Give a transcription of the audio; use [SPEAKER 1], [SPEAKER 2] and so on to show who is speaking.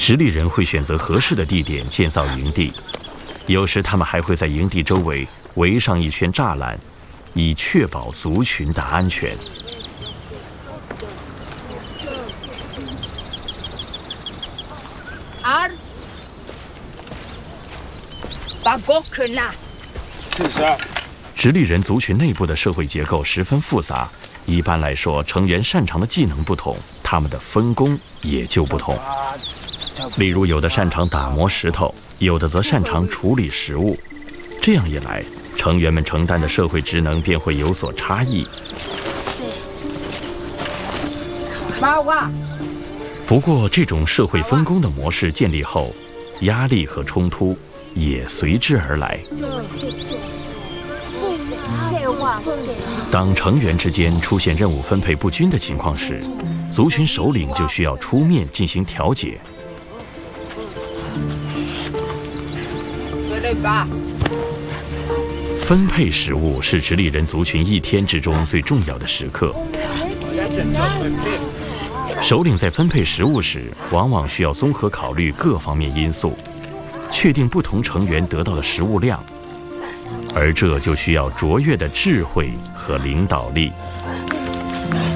[SPEAKER 1] 直立人会选择合适的地点建造营地，有时他们还会在营地周围围上一圈栅栏，以确保族群的安全。直立人族群内部的社会结构十分复杂，一般来说，成员擅长的技能不同，他们的分工也就不同。例如，有的擅长打磨石头，有的则擅长处理食物。这样一来，成员们承担的社会职能便会有所差异。不过，这种社会分工的模式建立后，压力和冲突也随之而来。当成员之间出现任务分配不均的情况时，族群首领就需要出面进行调解。分配食物是直立人族群一天之中最重要的时刻。首领在分配食物时，往往需要综合考虑各方面因素，确定不同成员得到的食物量，而这就需要卓越的智慧和领导力。